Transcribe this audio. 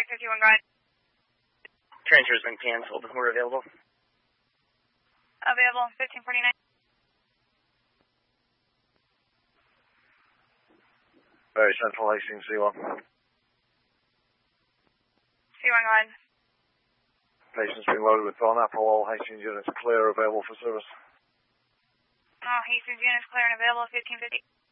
51, go ahead. Transfer's been canceled. We're available. Available, 1549. Very Central, Hastings, C1. C1, go ahead. Patient's been loaded with phone apple. All Hastings units clear, available for service. All Hastings units clear and available, 1550.